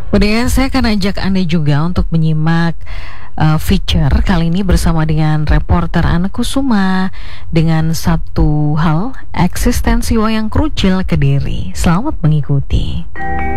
Kemudian saya akan ajak Anda juga untuk menyimak feature kali ini bersama dengan reporter Ana Kusuma dengan satu hal eksistensi wayang krucil Kediri. Selamat mengikuti.